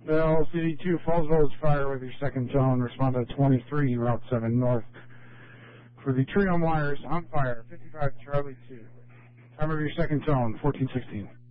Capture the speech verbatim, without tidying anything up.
Bell City two, Fallsville is fire with your second tone. Respond to twenty-three, Route seven North. For the tree on wires, on fire, fifty-five Charlie two. Time of your second tone, fourteen sixteen.